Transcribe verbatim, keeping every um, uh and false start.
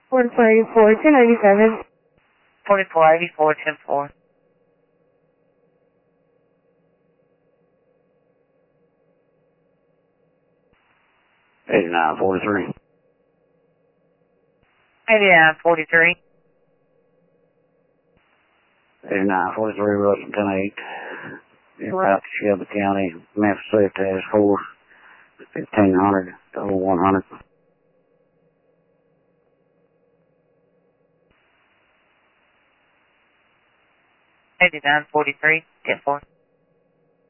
forty-four eighty-four, two ninety-seven. forty-four eighty-four, ten four. eighty-nine forty-three. eighty-nine forty-three. eighty-nine forty-three, Russell ten eight. En route to Shelby County, Memphis Safe Task Force, fifteen hundred to one hundred. eighty-nine forty-three, ten four.